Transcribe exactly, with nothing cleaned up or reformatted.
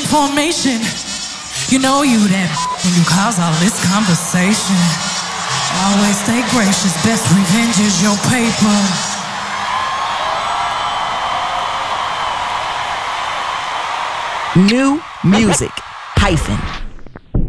formation. You know you that when you cause all this conversation. Always stay gracious, best revenge is your paper. New music hyphen